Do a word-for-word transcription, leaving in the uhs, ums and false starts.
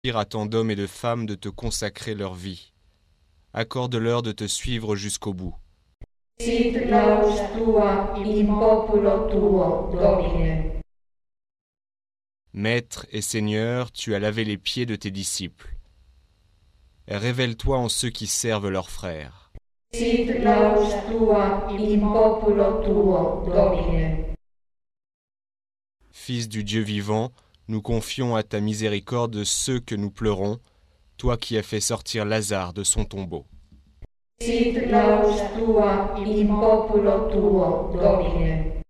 À tant d'hommes et de femmes de te consacrer leur vie. Accorde-leur de te suivre jusqu'au bout. Sit laus tua in populo tuo, Domine. Maître et Seigneur, tu as lavé les pieds de tes disciples. Révèle-toi en ceux qui servent leurs frères. Sit laus tua in populo tuo, Domine. Fils du Dieu vivant, nous confions à ta miséricorde ceux que nous pleurons, toi qui as fait sortir Lazare de son tombeau. Sit laus tua in populo tuo, Domine.